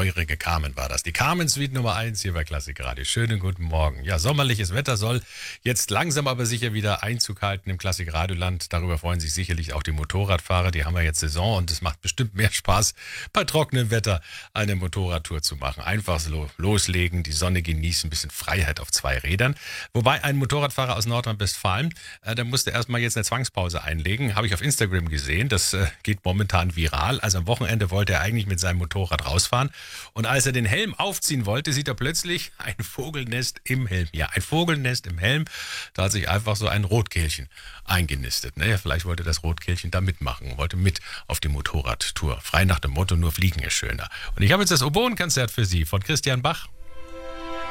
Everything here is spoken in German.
feurige Carmen war das. Die Carmen Suite Nummer 1 hier bei Klassik Radio. Schönen guten Morgen. Ja, sommerliches Wetter soll jetzt langsam aber sicher wieder Einzug halten im Klassik Radioland. Darüber freuen sich sicherlich auch die Motorradfahrer. Die haben ja jetzt Saison und es macht bestimmt mehr Spaß, bei trockenem Wetter eine Motorradtour zu machen. Einfach so loslegen, die Sonne genießen, ein bisschen Freiheit auf zwei Rädern. Wobei ein Motorradfahrer aus Nordrhein-Westfalen, der musste erstmal jetzt eine Zwangspause einlegen. Habe ich auf Instagram gesehen. Das geht momentan viral. Also am Wochenende wollte er eigentlich mit seinem Motorrad rausfahren. Und als er den Helm aufziehen wollte, sieht er plötzlich ein Vogelnest im Helm. Ja, ein Vogelnest im Helm. Da hat sich einfach so ein Rotkehlchen eingenistet. Naja, vielleicht wollte das Rotkehlchen da mitmachen, wollte mit auf die Motorradtour. Frei nach dem Motto, nur fliegen ist schöner. Und ich habe jetzt das Oboenkonzert für Sie von Christian Bach.